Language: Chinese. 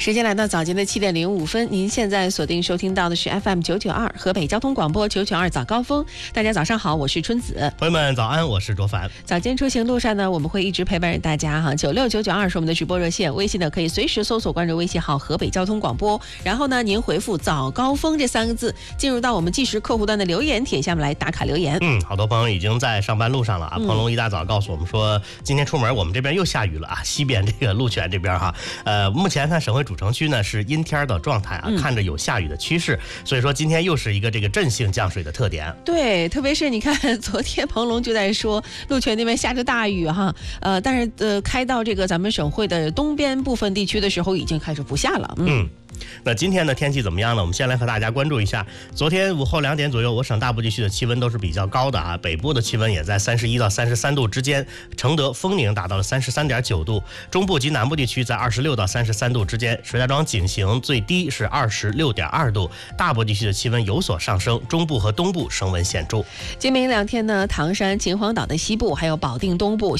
时间来到早间的7点05分，您现在锁定收听到的是 FM 992河北交通广播992早高峰。大家早上好，我是春子。 朋友们早安，我是卓凡。 早间出行路上呢，我们会一直陪伴着大家哈。96992是我们的直播热线，微信呢可以随时搜索关注微信号河北交通广播，然后呢您回复早高峰这3个字，进入到我们即时客户端的留言帖下面来打卡留言。 好多朋友已经在上班路上了啊。鹏龙一大早告诉我们说，今天出门我们这边又下雨了啊，西边这个鹿泉这边哈，目前看省会主城区呢是阴天的状态啊，看着有下雨的趋势，所以说今天又是一个这个阵性降水的特点。 对，特别是你看昨天鹏龙就在说鹿泉那边下着大雨哈，但是开到这个咱们省会的东边部分地区的时候已经开始不下了。 那今天的天气怎么样呢？我们先来和大家关注一下。昨天午后2点左右，我省大部地区的气温都是比较高的啊，北部的气温也在31到33度之间，承德、丰宁达到了33.9度，中部及南部地区在26到33度之间，石家庄、景行最低是26.2度，大部地区的气温有所上升，中部和东部升温显著。 今明2天呢，唐山、秦皇岛的西部还有保定东部